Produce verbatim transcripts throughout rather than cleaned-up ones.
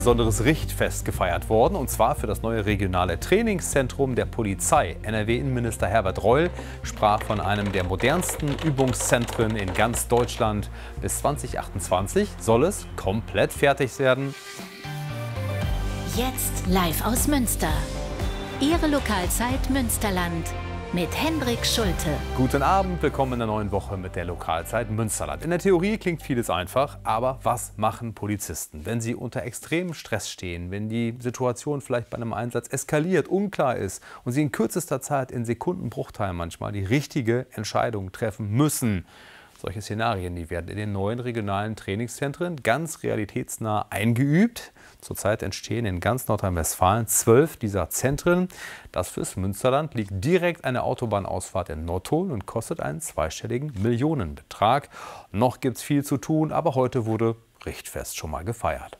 Besonderes Richtfest gefeiert worden, und zwar für das neue regionale Trainingszentrum der Polizei. N R W-Innenminister Herbert Reul sprach von einem der modernsten Übungszentren in ganz Deutschland. Bis zweitausendachtundzwanzig soll es komplett fertig werden. Jetzt live aus Münster. Ihre Lokalzeit Münsterland mit Hendrik Schulte. Guten Abend, willkommen in der neuen Woche mit der Lokalzeit Münsterland. In der Theorie klingt vieles einfach, aber was machen Polizisten, wenn sie unter extremem Stress stehen, wenn die Situation vielleicht bei einem Einsatz eskaliert, unklar ist und sie in kürzester Zeit in Sekundenbruchteilen manchmal die richtige Entscheidung treffen müssen? Solche Szenarien, die werden in den neuen regionalen Trainingszentren ganz realitätsnah eingeübt. Zurzeit entstehen in ganz Nordrhein-Westfalen zwölf dieser Zentren. Das fürs Münsterland liegt direkt eine Autobahnausfahrt in Nottuln und kostet einen zweistelligen Millionenbetrag. Noch gibt es viel zu tun, aber heute wurde Richtfest schon mal gefeiert.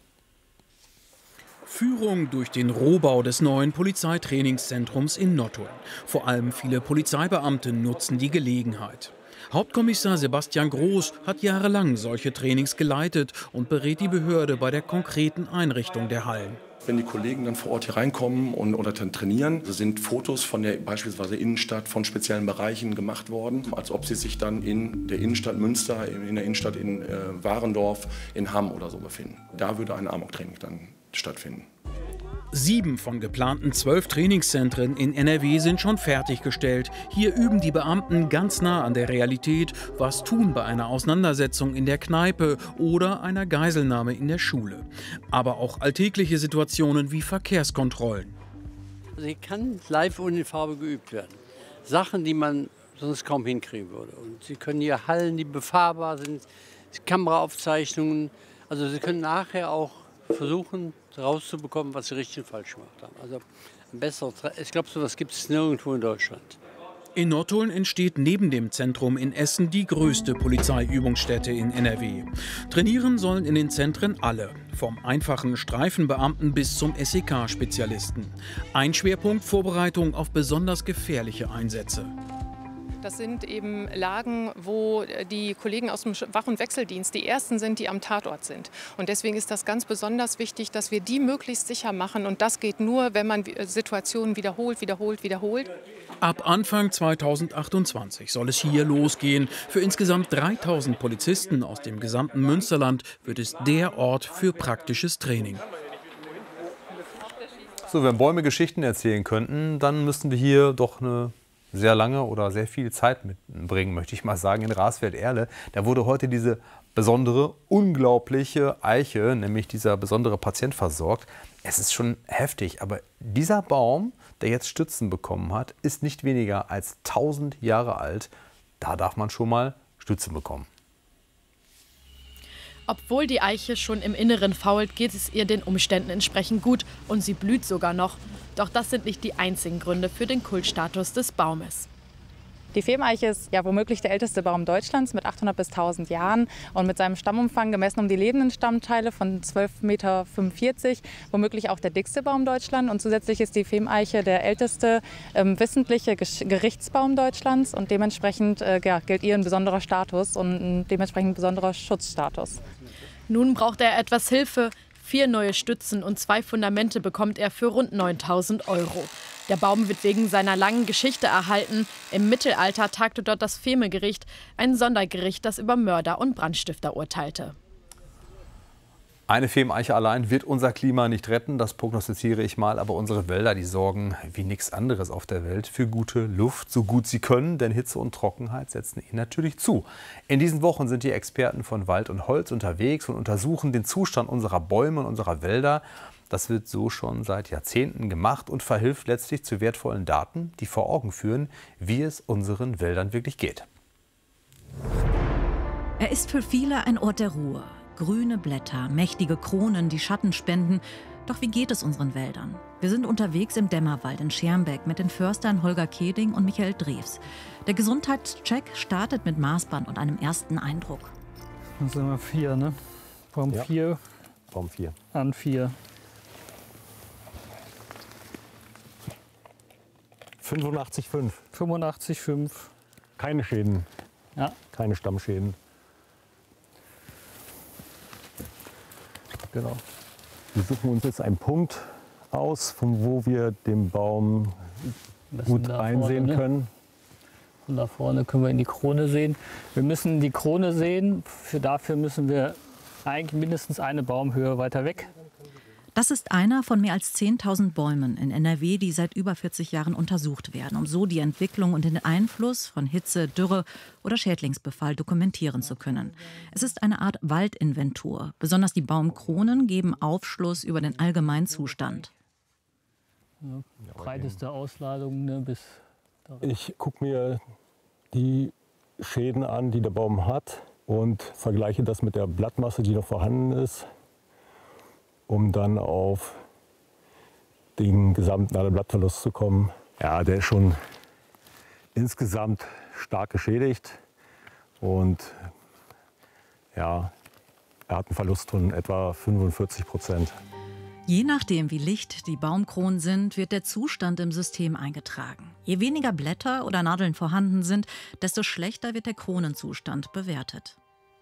Führung durch den Rohbau des neuen Polizeitrainingszentrums in Nottuln. Vor allem viele Polizeibeamte nutzen die Gelegenheit. Hauptkommissar Sebastian Groß hat jahrelang solche Trainings geleitet und berät die Behörde bei der konkreten Einrichtung der Hallen. Wenn die Kollegen dann vor Ort hier reinkommen und oder dann trainieren, sind Fotos von der beispielsweise Innenstadt von speziellen Bereichen gemacht worden, als ob sie sich dann in der Innenstadt Münster, in der Innenstadt in äh, Warendorf, in Hamm oder so befinden. Da würde ein Amok-Training dann stattfinden. Sieben von geplanten zwölf Trainingszentren in N R W sind schon fertiggestellt. Hier üben die Beamten ganz nah an der Realität, was tun bei einer Auseinandersetzung in der Kneipe oder einer Geiselnahme in der Schule. Aber auch alltägliche Situationen wie Verkehrskontrollen. Sie kann live ohne Farbe geübt werden. Sachen, die man sonst kaum hinkriegen würde. Und Sie können hier Hallen, die befahrbar sind, Kameraaufzeichnungen. Also Sie können nachher auch versuchen, rauszubekommen, was sie richtig und falsch gemacht haben. Also ein besserer, ich glaube, sowas gibt es nirgendwo in Deutschland. In Nottuln entsteht neben dem Zentrum in Essen die größte Polizeiübungsstätte in N R W. Trainieren sollen in den Zentren alle, vom einfachen Streifenbeamten bis zum S E K-Spezialisten. Ein Schwerpunkt: Vorbereitung auf besonders gefährliche Einsätze. Das sind eben Lagen, wo die Kollegen aus dem Wach- und Wechseldienst die ersten sind, die am Tatort sind. Und deswegen ist das ganz besonders wichtig, dass wir die möglichst sicher machen. Und das geht nur, wenn man Situationen wiederholt, wiederholt, wiederholt. Ab Anfang zweitausendachtundzwanzig soll es hier losgehen. Für insgesamt dreitausend Polizisten aus dem gesamten Münsterland wird es der Ort für praktisches Training. So, wenn Bäume Geschichten erzählen könnten, dann müssten wir hier doch eine sehr lange oder sehr viel Zeit mitbringen, möchte ich mal sagen, in Rasfeld-Erle. Da wurde heute diese besondere, unglaubliche Eiche, nämlich dieser besondere Patient, versorgt. Es ist schon heftig, aber dieser Baum, der jetzt Stützen bekommen hat, ist nicht weniger als tausend Jahre alt. Da darf man schon mal Stützen bekommen. Obwohl die Eiche schon im Inneren fault, geht es ihr den Umständen entsprechend gut und sie blüht sogar noch. Doch das sind nicht die einzigen Gründe für den Kultstatus des Baumes. Die Fehmeiche ist ja womöglich der älteste Baum Deutschlands mit achthundert bis tausend Jahren und mit seinem Stammumfang gemessen um die lebenden Stammteile von zwölf Komma fünfundvierzig Meter womöglich auch der dickste Baum Deutschlands. Und zusätzlich ist die Fehmeiche der älteste ähm, wissentliche Gerichtsbaum Deutschlands und dementsprechend äh, ja, gilt ihr ein besonderer Status und ein dementsprechend besonderer Schutzstatus. Nun braucht er etwas Hilfe. Vier neue Stützen und zwei Fundamente bekommt er für rund neuntausend Euro. Der Baum wird wegen seiner langen Geschichte erhalten. Im Mittelalter tagte dort das Femegericht, ein Sondergericht, das über Mörder und Brandstifter urteilte. Eine Fehmeiche allein wird unser Klima nicht retten, das prognostiziere ich mal. Aber unsere Wälder, die sorgen wie nichts anderes auf der Welt für gute Luft, so gut sie können. Denn Hitze und Trockenheit setzen ihnen natürlich zu. In diesen Wochen sind die Experten von Wald und Holz unterwegs und untersuchen den Zustand unserer Bäume und unserer Wälder. Das wird so schon seit Jahrzehnten gemacht und verhilft letztlich zu wertvollen Daten, die vor Augen führen, wie es unseren Wäldern wirklich geht. Er ist für viele ein Ort der Ruhe. Grüne Blätter, mächtige Kronen, die Schatten spenden. Doch wie geht es unseren Wäldern? Wir sind unterwegs im Dämmerwald in Schermbeck mit den Förstern Holger Keding und Michael Drews. Der Gesundheitscheck startet mit Maßband und einem ersten Eindruck. Das sind wir vier, ne? Vom ja. vier Vom vier. an vier. fünfundachtzig Komma fünf. fünfundachtzig Komma fünf. Keine Schäden. Ja. Keine Stammschäden. Genau. Wir suchen uns jetzt einen Punkt aus, von wo wir den Baum gut einsehen vorne, ne? können. Und da vorne können wir in die Krone sehen. Wir müssen die Krone sehen. Für dafür müssen wir eigentlich mindestens eine Baumhöhe weiter weg. Das ist einer von mehr als zehntausend Bäumen in N R W, die seit über vierzig Jahren untersucht werden, um so die Entwicklung und den Einfluss von Hitze, Dürre oder Schädlingsbefall dokumentieren zu können. Es ist eine Art Waldinventur. Besonders die Baumkronen geben Aufschluss über den Allgemeinzustand. Ja, breiteste Ausladung, ne, bis Ich gucke mir die Schäden an, die der Baum hat und vergleiche das mit der Blattmasse, die noch vorhanden ist, um dann auf den gesamten Blattverlust zu kommen. Ja, der ist schon insgesamt stark geschädigt und ja, er hat einen Verlust von etwa fünfundvierzig Prozent. Je nachdem, wie licht die Baumkronen sind, wird der Zustand im System eingetragen. Je weniger Blätter oder Nadeln vorhanden sind, desto schlechter wird der Kronenzustand bewertet.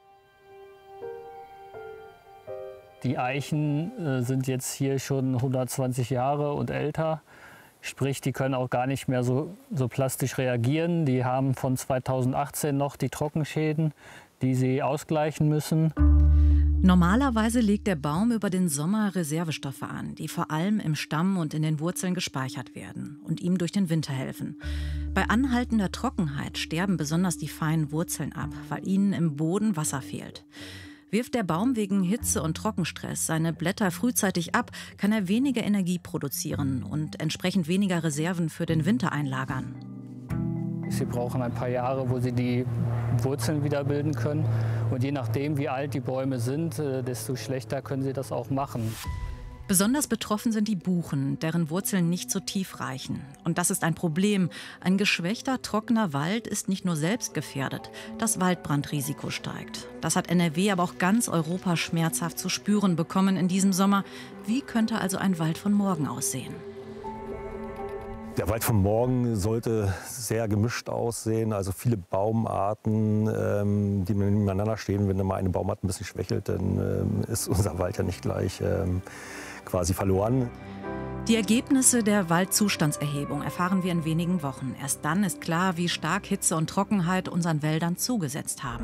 Die Eichen äh, sind jetzt hier schon hundertzwanzig Jahre und älter. Sprich, die können auch gar nicht mehr so, so plastisch reagieren. Die haben von zweitausendachtzehn noch die Trockenschäden, die sie ausgleichen müssen. Normalerweise legt der Baum über den Sommer Reservestoffe an, die vor allem im Stamm und in den Wurzeln gespeichert werden und ihm durch den Winter helfen. Bei anhaltender Trockenheit sterben besonders die feinen Wurzeln ab, weil ihnen im Boden Wasser fehlt. Wirft der Baum wegen Hitze und Trockenstress seine Blätter frühzeitig ab, kann er weniger Energie produzieren und entsprechend weniger Reserven für den Winter einlagern. Sie brauchen ein paar Jahre, wo sie die Wurzeln wieder bilden können. Und je nachdem, wie alt die Bäume sind, desto schlechter können sie das auch machen. Besonders betroffen sind die Buchen, deren Wurzeln nicht so tief reichen. Und das ist ein Problem. Ein geschwächter, trockener Wald ist nicht nur selbst gefährdet, das Waldbrandrisiko steigt. Das hat N R W, aber auch ganz Europa schmerzhaft zu spüren bekommen in diesem Sommer. Wie könnte also ein Wald von morgen aussehen? Der Wald von morgen sollte sehr gemischt aussehen, also viele Baumarten, ähm, die nebeneinander stehen. Wenn mal eine Baumart ein bisschen schwächelt, dann ähm, ist unser Wald ja nicht gleich ähm, quasi verloren. Die Ergebnisse der Waldzustandserhebung erfahren wir in wenigen Wochen. Erst dann ist klar, wie stark Hitze und Trockenheit unseren Wäldern zugesetzt haben.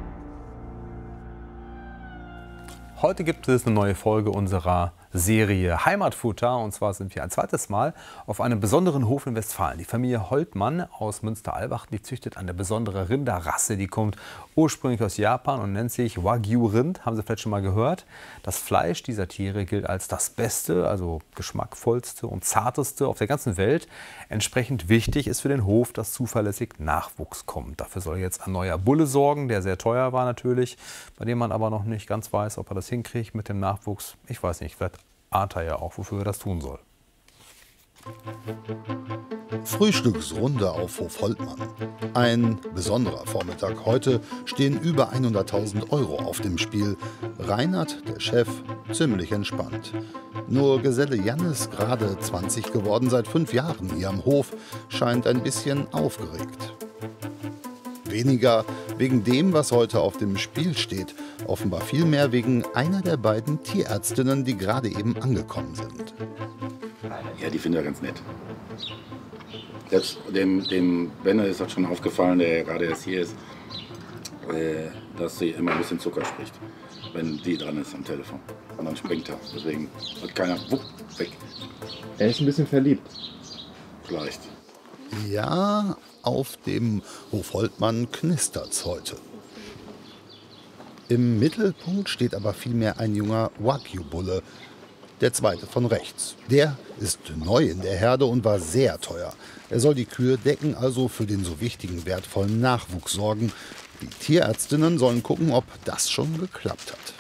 Heute gibt es eine neue Folge unserer Serie Heimatfutter. Und zwar sind wir ein zweites Mal auf einem besonderen Hof in Westfalen. Die Familie Holtmann aus Münster-Albachten, die züchtet eine besondere Rinderrasse. Die kommt ursprünglich aus Japan und nennt sich Wagyu-Rind. Haben Sie vielleicht schon mal gehört? Das Fleisch dieser Tiere gilt als das beste, also geschmackvollste und zarteste auf der ganzen Welt. Entsprechend wichtig ist für den Hof, dass zuverlässig Nachwuchs kommt. Dafür soll jetzt ein neuer Bulle sorgen, der sehr teuer war natürlich, bei dem man aber noch nicht ganz weiß, ob er das hinkriegt mit dem Nachwuchs. Ich weiß nicht, vielleicht ahnt er ja auch, wofür er das tun soll. Frühstücksrunde auf Hof Holtmann. Ein besonderer Vormittag. Heute stehen über hunderttausend Euro auf dem Spiel. Reinhard, der Chef, ziemlich entspannt. Nur Geselle Jannis, gerade zwanzig geworden, seit fünf Jahren hier am Hof, scheint ein bisschen aufgeregt. Weniger wegen dem, was heute auf dem Spiel steht, offenbar vielmehr wegen einer der beiden Tierärztinnen, die gerade eben angekommen sind. Ja, die finde ich ganz nett. Selbst dem, dem Benner ist das schon aufgefallen, der gerade erst hier ist, äh, dass sie immer ein bisschen Zucker spricht, wenn die dran ist am Telefon. Und dann springt er. Deswegen hat keiner wupp, weg. Er ist ein bisschen verliebt. Vielleicht. Ja, auf dem Hof Holtmann knistert's heute. Im Mittelpunkt steht aber vielmehr ein junger Wagyu-Bulle, der zweite von rechts. Der ist neu in der Herde und war sehr teuer. Er soll die Kühe decken, also für den so wichtigen, wertvollen Nachwuchs sorgen. Die Tierärztinnen sollen gucken, ob das schon geklappt hat.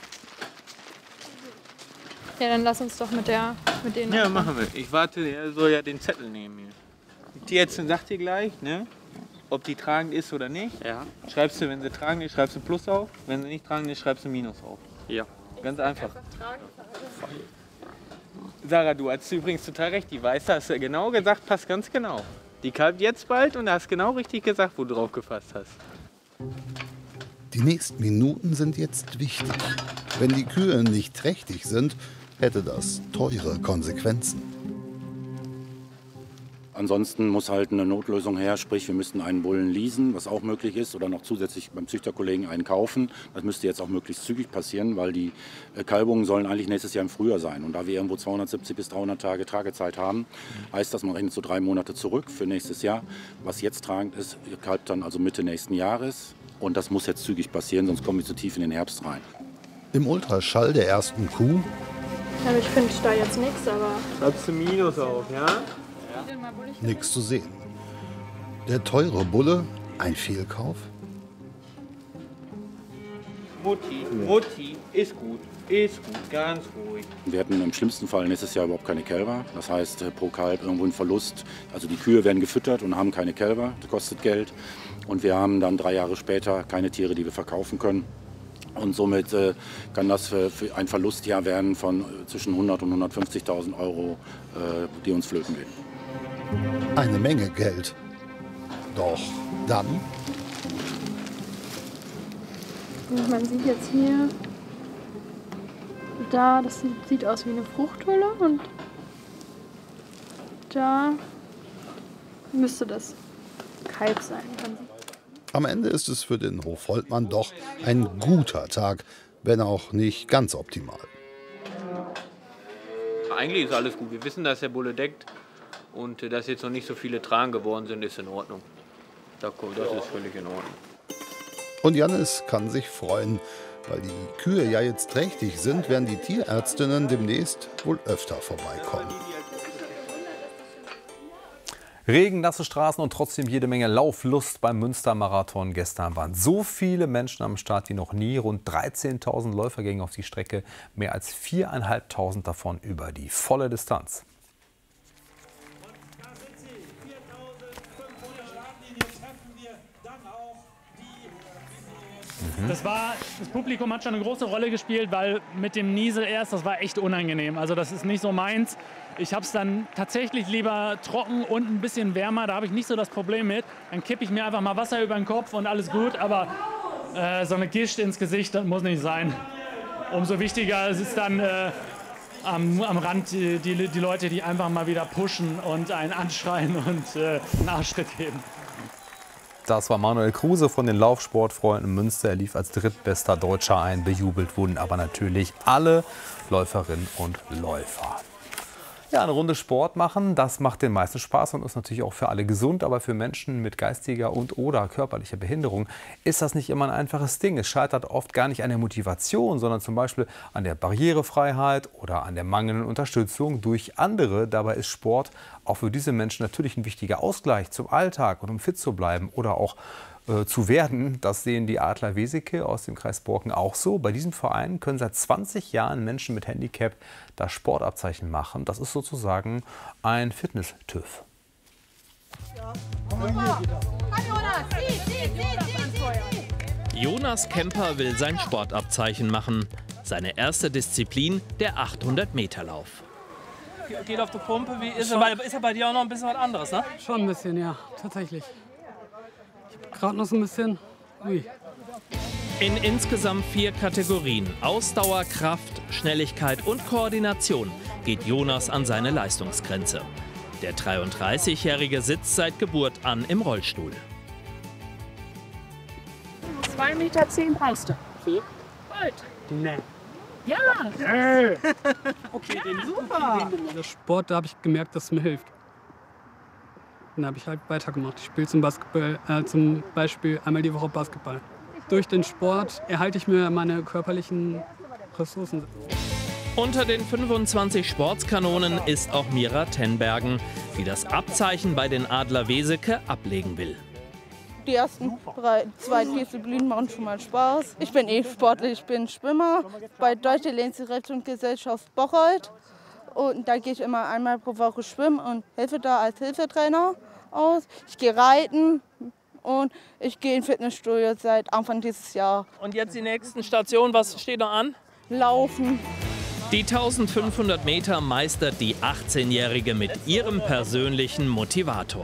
Ja, dann lass uns doch mit, der, mit denen... Ja, machen wir. Ich warte, er soll ja den Zettel nehmen hier. Die Tierärztin sagt dir gleich, ne, ob die tragend ist oder nicht. Ja. Schreibst du, wenn sie tragend ist, schreibst du Plus auf. Wenn sie nicht tragend ist, schreibst du Minus auf. Ja. Ganz einfach. Sarah, du hast übrigens total recht. Die Weiße hast du genau gesagt, passt ganz genau. Die kalbt jetzt bald und du hast genau richtig gesagt, wo du drauf gefasst hast. Die nächsten Minuten sind jetzt wichtig. Wenn die Kühe nicht trächtig sind, hätte das teure Konsequenzen. Ansonsten muss halt eine Notlösung her, sprich wir müssten einen Bullen leasen, was auch möglich ist, oder noch zusätzlich beim Züchterkollegen einen kaufen. Das müsste jetzt auch möglichst zügig passieren, weil die Kalbungen sollen eigentlich nächstes Jahr im Frühjahr sein. Und da wir irgendwo zweihundertsiebzig bis dreihundert Tage Tragezeit haben, heißt das, man rechnet so drei Monate zurück für nächstes Jahr. Was jetzt tragend ist, kalbt dann also Mitte nächsten Jahres. Und das muss jetzt zügig passieren, sonst kommen wir zu tief in den Herbst rein. Im Ultraschall der ersten Kuh. Ja, ich finde da jetzt nichts, aber... Schreibst du Minus auf, ja? Nichts zu sehen. Der teure Bulle, ein Fehlkauf? Mutti, Mutti, ist gut, ist gut, ganz ruhig. Wir hatten im schlimmsten Fall nächstes Jahr überhaupt keine Kälber. Das heißt, pro Kalb irgendwo ein Verlust. Also die Kühe werden gefüttert und haben keine Kälber. Das kostet Geld. Und wir haben dann drei Jahre später keine Tiere, die wir verkaufen können. Und somit äh, kann das für, für ein Verlustjahr werden von äh, zwischen hundert und hundertfünfzigtausend Euro, äh, die uns flöten gehen. Eine Menge Geld. Doch dann... Man sieht jetzt hier, da, das sieht, sieht aus wie eine Fruchthülle und da müsste das Kalb sein. Am Ende ist es für den Hof Holtmann doch ein guter Tag, wenn auch nicht ganz optimal. Eigentlich ist alles gut. Wir wissen, dass der Bulle deckt und dass jetzt noch nicht so viele Tragen geworden sind, ist in Ordnung. Das ist völlig in Ordnung. Und Jannis kann sich freuen, weil die Kühe ja jetzt trächtig sind, werden die Tierärztinnen demnächst wohl öfter vorbeikommen. Regen, nasse Straßen und trotzdem jede Menge Lauflust beim Münster-Marathon. Gestern waren so viele Menschen am Start wie noch nie. Rund dreizehntausend Läufer gingen auf die Strecke, mehr als viertausendfünfhundert davon über die volle Distanz. Das, war, das Publikum hat schon eine große Rolle gespielt, weil mit dem Niesel erst, das war echt unangenehm. Also das ist nicht so meins. Ich habe es dann tatsächlich lieber trocken und ein bisschen wärmer. Da habe ich nicht so das Problem mit. Dann kippe ich mir einfach mal Wasser über den Kopf und alles gut. Aber äh, so eine Gischt ins Gesicht, das muss nicht sein. Umso wichtiger ist es dann äh, am, am Rand die, die, die Leute, die einfach mal wieder pushen und einen anschreien und äh, einen Arschtritt geben. Das war Manuel Kruse von den Laufsportfreunden Münster. Er lief als drittbester Deutscher ein. Bejubelt wurden aber natürlich alle Läuferinnen und Läufer. Ja, eine Runde Sport machen, das macht den meisten Spaß und ist natürlich auch für alle gesund. Aber für Menschen mit geistiger und oder körperlicher Behinderung ist das nicht immer ein einfaches Ding. Es scheitert oft gar nicht an der Motivation, sondern zum Beispiel an der Barrierefreiheit oder an der mangelnden Unterstützung durch andere. Dabei ist Sport auch für diese Menschen natürlich ein wichtiger Ausgleich zum Alltag und um fit zu bleiben oder auch äh, zu werden. Das sehen die Adler Weseke aus dem Kreis Borken auch so. Bei diesem Verein können seit zwanzig Jahren Menschen mit Handicap das Sportabzeichen machen. Das ist sozusagen ein Fitness-TÜV. Jonas Kemper will sein Sportabzeichen machen. Seine erste Disziplin, der achthundert Meter Lauf. Geht auf die Pumpe. Wie ist, er bei, ist er bei dir auch noch ein bisschen was anderes, ne? Schon ein bisschen, ja, tatsächlich. Ich habe gerade noch so ein bisschen. Ui. In insgesamt vier Kategorien Ausdauer, Kraft, Schnelligkeit und Koordination geht Jonas an seine Leistungsgrenze. Der dreiunddreißigjährige sitzt seit Geburt an im Rollstuhl. zwei Meter zehn brauchst du. Viel? Bald. Nee. Ja! Hey. Okay, den super! Der Sport, da habe ich gemerkt, dass es mir hilft. Dann habe ich halt weitergemacht. Ich spiele zum, Basketball, äh, zum Beispiel einmal die Woche Basketball. Durch den Sport erhalte ich mir meine körperlichen Ressourcen. Unter den fünfundzwanzig Sportskanonen ist auch Mira Tenbergen, die das Abzeichen bei den Adler Weseke ablegen will. Die ersten drei, zwei Disziplinen machen schon mal Spaß. Ich bin eh sportlich, ich bin Schwimmer bei Deutsche Längsrettungsgesellschaft Bocholt. Und da gehe ich immer einmal pro Woche schwimmen und helfe da als Hilfetrainer aus. Ich gehe reiten und ich gehe in Fitnessstudio seit Anfang dieses Jahr. Und jetzt die nächsten Stationen, was steht noch an? Laufen. Die eintausendfünfhundert Meter meistert die achtzehnjährige mit ihrem persönlichen Motivator.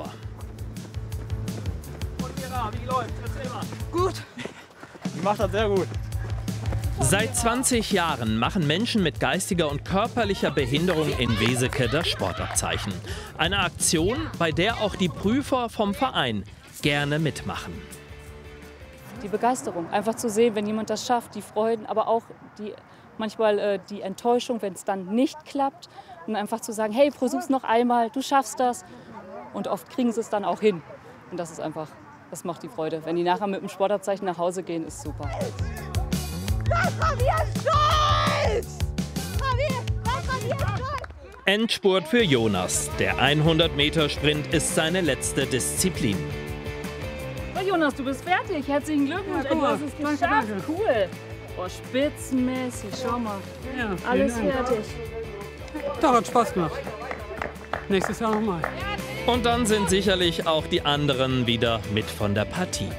Wie läuft? Erzähl mal. Gut. Die macht das sehr gut. Seit zwanzig Jahren machen Menschen mit geistiger und körperlicher Behinderung in Weseke das Sportabzeichen. Eine Aktion, bei der auch die Prüfer vom Verein gerne mitmachen. Die Begeisterung, einfach zu sehen, wenn jemand das schafft, die Freuden, aber auch die, manchmal äh, die Enttäuschung, wenn es dann nicht klappt. Und einfach zu sagen, hey, versuch's noch einmal, du schaffst das. Und oft kriegen sie es dann auch hin. Und das ist einfach, das macht die Freude. Wenn die nachher mit dem Sportabzeichen nach Hause gehen, ist super. Endspurt für Jonas. Der hundert-Meter-Sprint ist seine letzte Disziplin. Oh Jonas, du bist fertig. Herzlichen Glückwunsch. Ja, du hast es geschafft. Danke, danke. Cool. Oh, spitzenmäßig. Schau mal. Ja, alles Dank. fertig. Doch, hat Spaß gemacht. Nächstes Jahr nochmal. Und dann sind sicherlich auch die anderen wieder mit von der Partie.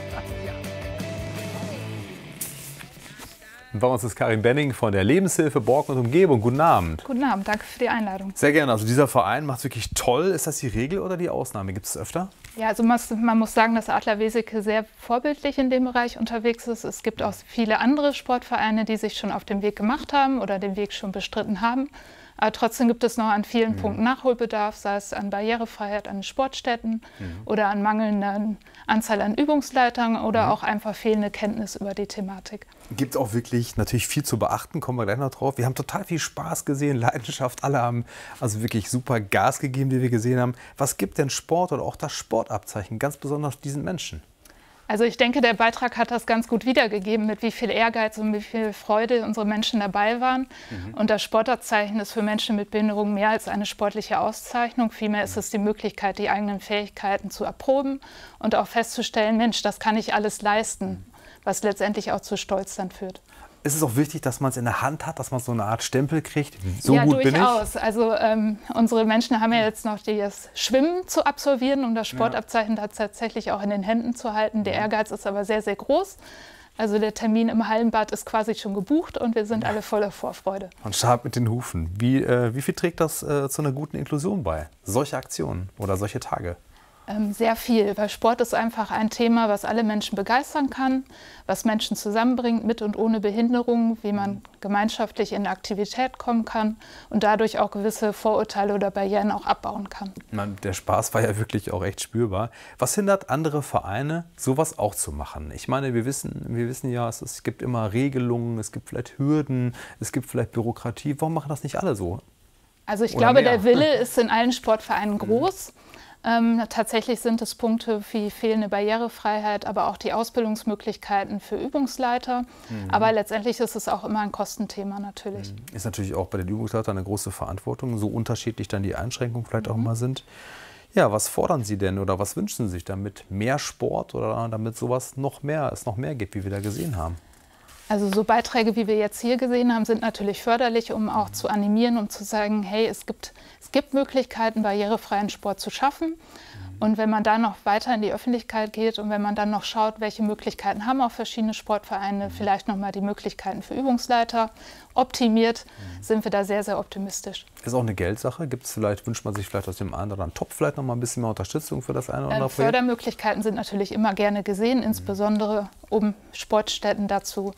Bei uns ist Karin Benning von der Lebenshilfe Borken und Umgebung. Guten Abend. Guten Abend, danke für die Einladung. Sehr gerne. Also dieser Verein macht es wirklich toll. Ist das die Regel oder die Ausnahme? Gibt es öfter? Ja, also man, man muss sagen, dass Adler Weseke sehr vorbildlich in dem Bereich unterwegs ist. Es gibt auch viele andere Sportvereine, die sich schon auf den Weg gemacht haben oder den Weg schon bestritten haben. Aber trotzdem gibt es noch an vielen mhm. Punkten Nachholbedarf, sei es an Barrierefreiheit an Sportstätten mhm. oder an mangelnder Anzahl an Übungsleitern oder mhm. auch einfach fehlende Kenntnis über die Thematik. Gibt auch wirklich natürlich viel zu beachten, kommen wir gleich noch drauf. Wir haben total viel Spaß gesehen, Leidenschaft, alle haben also wirklich super Gas gegeben, die wir gesehen haben. Was gibt denn Sport oder auch das Sportabzeichen ganz besonders diesen Menschen? Also ich denke, der Beitrag hat das ganz gut wiedergegeben, mit wie viel Ehrgeiz und wie viel Freude unsere Menschen dabei waren. Mhm. Und das Sportabzeichen ist für Menschen mit Behinderung mehr als eine sportliche Auszeichnung. Vielmehr ist es die Möglichkeit, die eigenen Fähigkeiten zu erproben und auch festzustellen, Mensch, das kann ich alles leisten, was letztendlich auch zu Stolz dann führt. Ist es auch wichtig, dass man es in der Hand hat, dass man so eine Art Stempel kriegt? So ja, gut bin ich? durchaus. Also ähm, unsere Menschen haben ja jetzt noch das Schwimmen zu absolvieren, um das Sportabzeichen ja. tatsächlich auch in den Händen zu halten. Der Ehrgeiz ist aber sehr, sehr groß. Also der Termin im Hallenbad ist quasi schon gebucht und wir sind ja. alle voller Vorfreude. Und scharf mit den Hufen. Wie, äh, wie viel trägt das äh, zu einer guten Inklusion bei? Solche Aktionen oder solche Tage? Ähm, sehr viel, weil Sport ist einfach ein Thema, was alle Menschen begeistern kann, was Menschen zusammenbringt, mit und ohne Behinderung, wie man gemeinschaftlich in Aktivität kommen kann und dadurch auch gewisse Vorurteile oder Barrieren auch abbauen kann. Man, der Spaß war ja wirklich auch echt spürbar. Was hindert andere Vereine, sowas auch zu machen? Ich meine, wir wissen, wir wissen ja, es, es gibt immer Regelungen, es gibt vielleicht Hürden, es gibt vielleicht Bürokratie. Warum machen das nicht alle so? Also ich Oder glaube, mehr? der Wille ist in allen Sportvereinen groß. Ähm, tatsächlich sind es Punkte wie fehlende Barrierefreiheit, aber auch die Ausbildungsmöglichkeiten für Übungsleiter. Mhm. Aber letztendlich ist es auch immer ein Kostenthema natürlich. Ist natürlich auch bei den Übungsleitern eine große Verantwortung, so unterschiedlich dann die Einschränkungen vielleicht mhm. auch immer sind. Ja, was fordern Sie denn oder was wünschen Sie sich, damit mehr Sport oder damit sowas noch mehr, es noch mehr gibt, wie wir da gesehen haben? Also so Beiträge, wie wir jetzt hier gesehen haben, sind natürlich förderlich, um auch zu animieren, um zu sagen, hey, es gibt, es gibt Möglichkeiten, barrierefreien Sport zu schaffen. Und wenn man dann noch weiter in die Öffentlichkeit geht und wenn man dann noch schaut, welche Möglichkeiten haben auch verschiedene Sportvereine, vielleicht noch mal die Möglichkeiten für Übungsleiter optimiert, sind wir da sehr, sehr optimistisch. Ist auch eine Geldsache. Gibt es vielleicht, wünscht man sich vielleicht aus dem einen oder anderen Topf vielleicht noch mal ein bisschen mehr Unterstützung für das eine oder andere Projekt? Fördermöglichkeiten sind natürlich immer gerne gesehen, insbesondere um Sportstätten dazu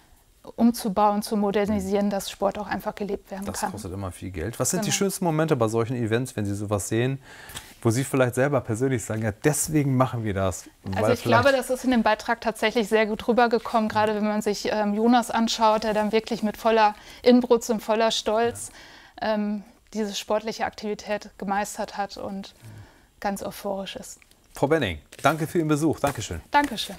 umzubauen, zu modernisieren, dass Sport auch einfach gelebt werden das kann. Das kostet immer viel Geld. Was sind genau. die schönsten Momente bei solchen Events, wenn Sie sowas sehen, wo Sie vielleicht selber persönlich sagen, ja, deswegen machen wir das? Also ich glaube, das ist in dem Beitrag tatsächlich sehr gut rübergekommen, gerade wenn man sich ähm, Jonas anschaut, der dann wirklich mit voller Inbrunst und voller Stolz ja. ähm, diese sportliche Aktivität gemeistert hat und ganz euphorisch ist. Frau Benning, danke für Ihren Besuch. Dankeschön. Dankeschön.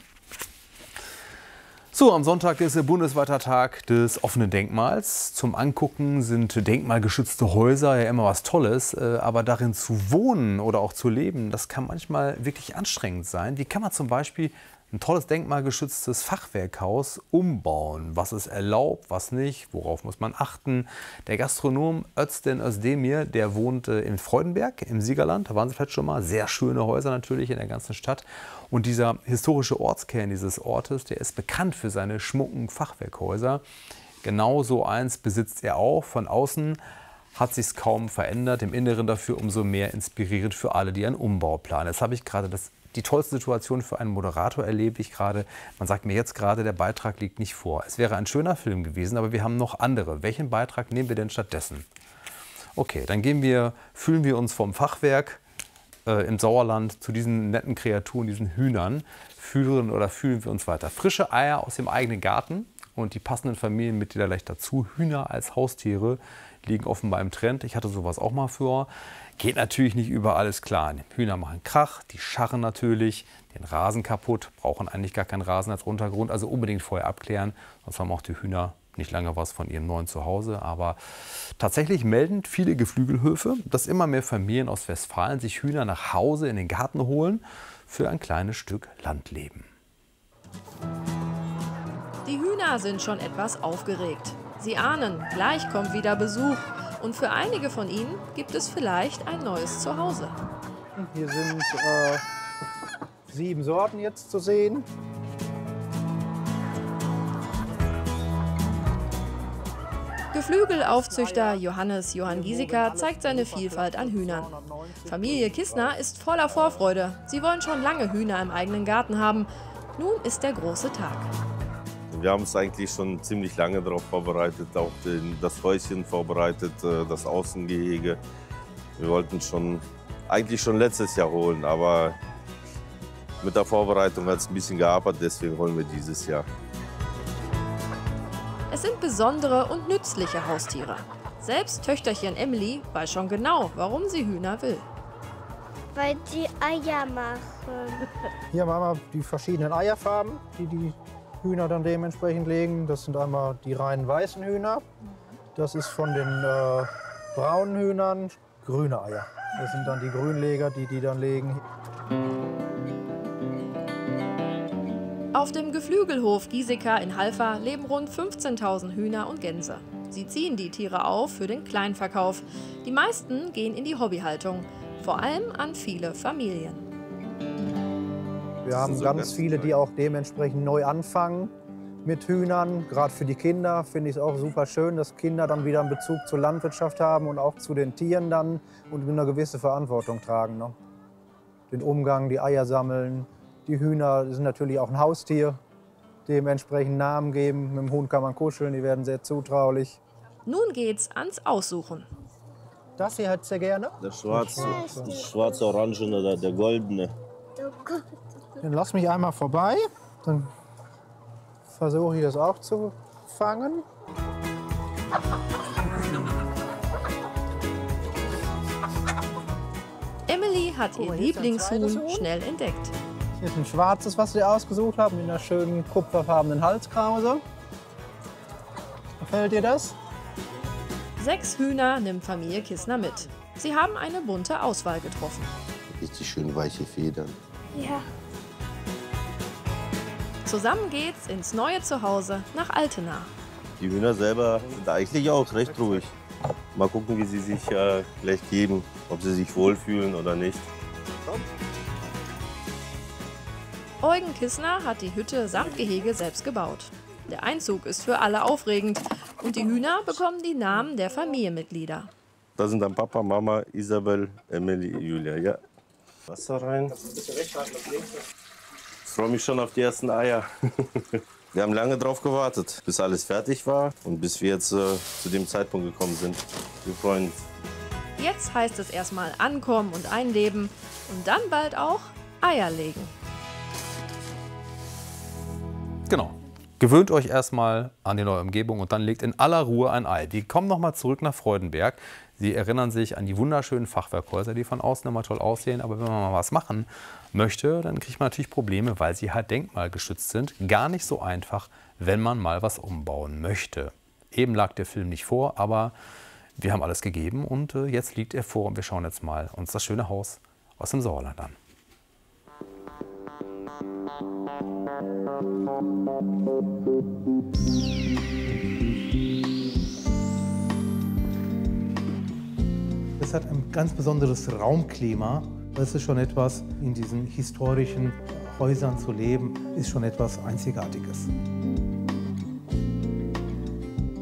So, am Sonntag ist der bundesweiter Tag des offenen Denkmals. Zum Angucken sind denkmalgeschützte Häuser ja immer was Tolles, aber darin zu wohnen oder auch zu leben, das kann manchmal wirklich anstrengend sein. Wie kann man zum Beispiel ein tolles denkmalgeschütztes Fachwerkhaus umbauen? Was ist erlaubt, was nicht? Worauf muss man achten? Der Gastronom Özden Özdemir, der wohnt in Freudenberg im Siegerland. Da waren Sie vielleicht schon mal. Sehr schöne Häuser natürlich in der ganzen Stadt. Und dieser historische Ortskern dieses Ortes, der ist bekannt für seine schmucken Fachwerkhäuser. Genau so eins besitzt er auch. Von außen hat sich kaum verändert, im Inneren dafür umso mehr inspirierend für alle, die einen Umbau planen. Jetzt habe ich gerade das die tollste Situation für einen Moderator erlebe ich gerade. Man sagt mir jetzt gerade, der Beitrag liegt nicht vor. Es wäre ein schöner Film gewesen, aber wir haben noch andere. Welchen Beitrag nehmen wir denn stattdessen? Okay, dann gehen wir, fühlen wir uns vom Fachwerk äh, im Sauerland zu diesen netten Kreaturen, diesen Hühnern, fühlen oder fühlen wir uns weiter. Frische Eier aus dem eigenen Garten und die passenden Familienmitglieder gleich dazu. Hühner als Haustiere liegen offenbar im Trend. Ich hatte sowas auch mal vor. Geht natürlich nicht überall, ist klar. Hühner machen Krach, die scharren natürlich, den Rasen kaputt, brauchen eigentlich gar keinen Rasen als Untergrund. Also unbedingt vorher abklären, sonst haben auch die Hühner nicht lange was von ihrem neuen Zuhause. Aber tatsächlich melden viele Geflügelhöfe, dass immer mehr Familien aus Westfalen sich Hühner nach Hause in den Garten holen für ein kleines Stück Landleben. Die Hühner sind schon etwas aufgeregt. Sie ahnen, gleich kommt wieder Besuch. Und für einige von ihnen gibt es vielleicht ein neues Zuhause. Hier sind äh, sieben Sorten jetzt zu sehen. Geflügelaufzüchter Johannes Johann Giesecke zeigt seine Vielfalt an Hühnern. Familie Kissner ist voller Vorfreude. Sie wollen schon lange Hühner im eigenen Garten haben. Nun ist der große Tag. Wir haben uns eigentlich schon ziemlich lange darauf vorbereitet, auch den, das Häuschen vorbereitet, das Außengehege. Wir wollten schon eigentlich schon letztes Jahr holen, aber mit der Vorbereitung hat es ein bisschen gehapert, deswegen holen wir dieses Jahr. Es sind besondere und nützliche Haustiere. Selbst Töchterchen Emily weiß schon genau, warum sie Hühner will. Weil die Eier machen. Hier haben wir die verschiedenen Eierfarben, die die Hühner dann dementsprechend legen. Das sind einmal die reinen weißen Hühner. Das ist von den äh, braunen Hühnern grüne Eier. Das sind dann die Grünleger, die die dann legen. Auf dem Geflügelhof Giesecke in Halver leben rund fünfzehntausend Hühner und Gänse. Sie ziehen die Tiere auf für den Kleinverkauf. Die meisten gehen in die Hobbyhaltung, vor allem an viele Familien. Wir haben ganz viele, die auch dementsprechend neu anfangen mit Hühnern. Gerade für die Kinder finde ich es auch super schön, dass Kinder dann wieder einen Bezug zur Landwirtschaft haben und auch zu den Tieren dann und eine gewisse Verantwortung tragen. Ne? Den Umgang, die Eier sammeln. Die Hühner sind natürlich auch ein Haustier, dementsprechend Namen geben. Mit dem Huhn kann man kuscheln, die werden sehr zutraulich. Nun geht's ans Aussuchen. Das hier hättest du gerne? Der schwarze, der schwarze, orangene oder der goldene. Dann lass mich einmal vorbei, dann versuche ich das auch zu fangen. Emily hat ihr Lieblingshuhn schnell entdeckt. Hier ist ein schwarzes, was wir ausgesucht haben, mit einer schönen kupferfarbenen Halskrause. Gefällt dir das? Sechs Hühner nimmt Familie Kissner mit. Sie haben eine bunte Auswahl getroffen. Richtig schön weiche Federn. Ja. Zusammen geht's ins neue Zuhause nach Altena. Die Hühner selber sind eigentlich auch recht ruhig. Mal gucken, wie sie sich äh, gleich geben, ob sie sich wohlfühlen oder nicht. Eugen Kissner hat die Hütte samt Gehege selbst gebaut. Der Einzug ist für alle aufregend und die Hühner bekommen die Namen der Familienmitglieder. Da sind dann Papa, Mama, Isabel, Emily, Julia. Ja. Wasser rein. Ich freue mich schon auf die ersten Eier. Wir haben lange drauf gewartet, bis alles fertig war und bis wir jetzt äh, zu dem Zeitpunkt gekommen sind. Wir freuen uns. Jetzt heißt es erstmal ankommen und einleben und dann bald auch Eier legen. Genau. Gewöhnt euch erstmal an die neue Umgebung und dann legt in aller Ruhe ein Ei. Wir kommen noch mal zurück nach Freudenberg. Sie erinnern sich an die wunderschönen Fachwerkhäuser, die von außen immer toll aussehen. Aber wenn man mal was machen möchte, dann kriegt man natürlich Probleme, weil sie halt denkmalgeschützt sind. Gar nicht so einfach, wenn man mal was umbauen möchte. Eben lag der Film nicht vor, aber wir haben alles gegeben und äh, jetzt liegt er vor. Und wir schauen jetzt mal uns das schöne Haus aus dem Sauerland an. Es hat ein ganz besonderes Raumklima. Das ist schon etwas, in diesen historischen Häusern zu leben, ist schon etwas Einzigartiges.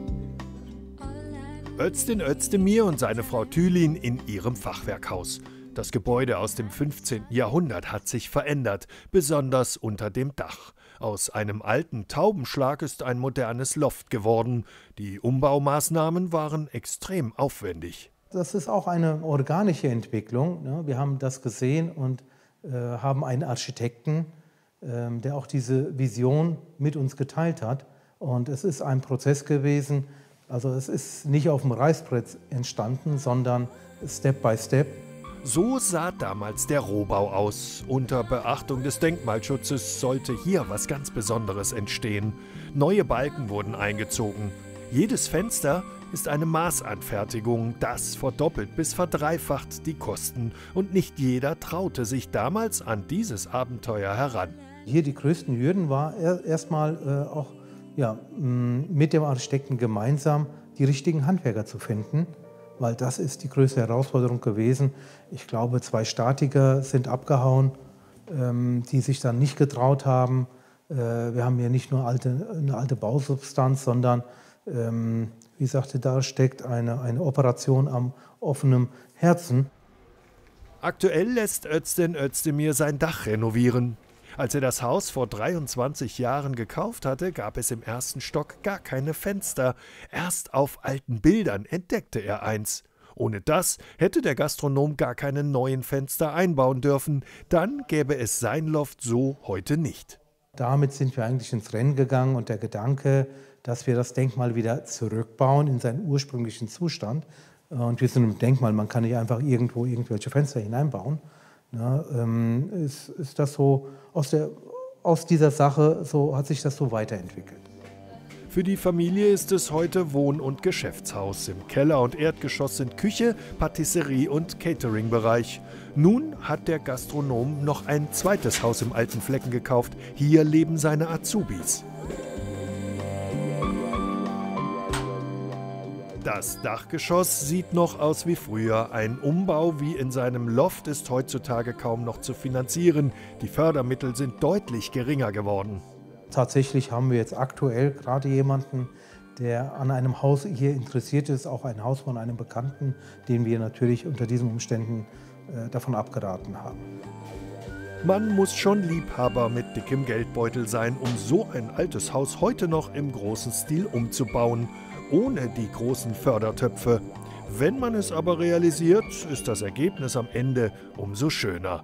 Özdin Özdemir und seine Frau Thülin in ihrem Fachwerkhaus. Das Gebäude aus dem fünfzehnten Jahrhundert hat sich verändert, besonders unter dem Dach. Aus einem alten Taubenschlag ist ein modernes Loft geworden. Die Umbaumaßnahmen waren extrem aufwendig. Das ist auch eine organische Entwicklung. Wir haben das gesehen und äh, haben einen Architekten, äh, der auch diese Vision mit uns geteilt hat. Und es ist ein Prozess gewesen, also es ist nicht auf dem Reißbrett entstanden, sondern Step by Step. So sah damals der Rohbau aus. Unter Beachtung des Denkmalschutzes sollte hier was ganz Besonderes entstehen. Neue Balken wurden eingezogen. Jedes Fenster ist eine Maßanfertigung. Das verdoppelt bis verdreifacht die Kosten. Und nicht jeder traute sich damals an dieses Abenteuer heran. Hier die größten Hürden war erstmal äh, auch ja, mit dem Architekten gemeinsam die richtigen Handwerker zu finden. Weil das ist die größte Herausforderung gewesen. Ich glaube, zwei Statiker sind abgehauen, ähm, die sich dann nicht getraut haben. Äh, wir haben hier nicht nur alte, eine alte Bausubstanz, sondern, ähm, wie sagte, da steckt eine, eine Operation am offenen Herzen. Aktuell lässt Özden Özdemir sein Dach renovieren. Als er das Haus vor dreiundzwanzig Jahren gekauft hatte, gab es im ersten Stock gar keine Fenster. Erst auf alten Bildern entdeckte er eins. Ohne das hätte der Gastronom gar keine neuen Fenster einbauen dürfen. Dann gäbe es sein Loft so heute nicht. Damit sind wir eigentlich ins Rennen gegangen und der Gedanke, dass wir das Denkmal wieder zurückbauen in seinen ursprünglichen Zustand. Und wir sind im Denkmal, man kann nicht einfach irgendwo irgendwelche Fenster hineinbauen. Ja, ähm, ist, ist das so aus, der, aus dieser Sache, so hat sich das so weiterentwickelt. Für die Familie ist es heute Wohn- und Geschäftshaus. Im Keller und Erdgeschoss sind Küche, Patisserie und Catering-Bereich. Nun hat der Gastronom noch ein zweites Haus im Alten Flecken gekauft. Hier leben seine Azubis. Das Dachgeschoss sieht noch aus wie früher. Ein Umbau wie in seinem Loft ist heutzutage kaum noch zu finanzieren. Die Fördermittel sind deutlich geringer geworden. Tatsächlich haben wir jetzt aktuell gerade jemanden, der an einem Haus hier interessiert ist, auch ein Haus von einem Bekannten, den wir natürlich unter diesen Umständen äh, davon abgeraten haben. Man muss schon Liebhaber mit dickem Geldbeutel sein, um so ein altes Haus heute noch im großen Stil umzubauen. Ohne die großen Fördertöpfe. Wenn man es aber realisiert, ist das Ergebnis am Ende umso schöner.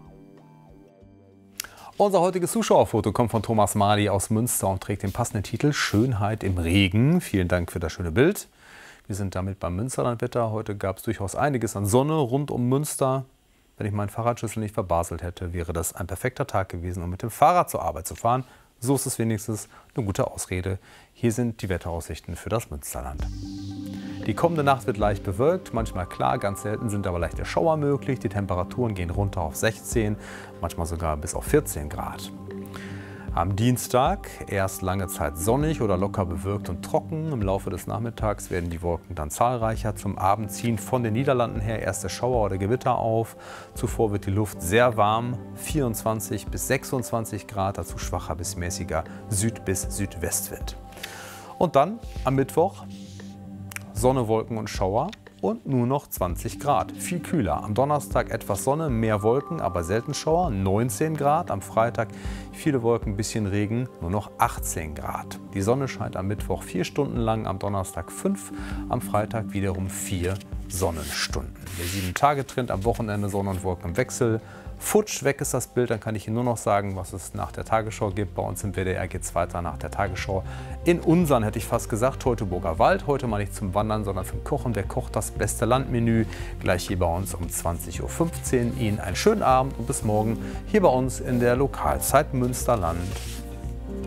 Unser heutiges Zuschauerfoto kommt von Thomas Mali aus Münster und trägt den passenden Titel Schönheit im Regen. Vielen Dank für das schöne Bild. Wir sind damit beim Münsterlandwetter. Heute gab es durchaus einiges an Sonne rund um Münster. Wenn ich meinen Fahrradschlüssel nicht verbaselt hätte, wäre das ein perfekter Tag gewesen, um mit dem Fahrrad zur Arbeit zu fahren. So ist es wenigstens eine gute Ausrede. Hier sind die Wetteraussichten für das Münsterland. Die kommende Nacht wird leicht bewölkt, manchmal klar, ganz selten sind aber leichte Schauer möglich. Die Temperaturen gehen runter auf sechzehn, manchmal sogar bis auf vierzehn Grad. Am Dienstag erst lange Zeit sonnig oder locker bewölkt und trocken. Im Laufe des Nachmittags werden die Wolken dann zahlreicher. Zum Abend ziehen von den Niederlanden her erste Schauer oder Gewitter auf. Zuvor wird die Luft sehr warm, vierundzwanzig bis sechsundzwanzig Grad, dazu schwacher bis mäßiger Süd- bis Südwestwind. Und dann am Mittwoch Sonne, Wolken und Schauer und nur noch zwanzig Grad. Viel kühler. Am Donnerstag etwas Sonne, mehr Wolken, aber selten Schauer, neunzehn Grad. Am Freitag viele Wolken, bisschen Regen, nur noch achtzehn Grad. Die Sonne scheint am Mittwoch vier Stunden lang, am Donnerstag fünf, am Freitag wiederum vier Sonnenstunden. Der sieben-Tage-Trend am Wochenende Sonne und Wolken im Wechsel. Futsch, weg ist das Bild, dann kann ich Ihnen nur noch sagen, was es nach der Tagesschau gibt. Bei uns im W D R geht es weiter nach der Tagesschau. In Unsern hätte ich fast gesagt, Teutoburger Wald. Heute mal nicht zum Wandern, sondern zum Kochen. Wer kocht das beste Landmenü? Gleich hier bei uns um zwanzig Uhr fünfzehn. Ihnen einen schönen Abend und bis morgen hier bei uns in der Lokalzeit Münsterland.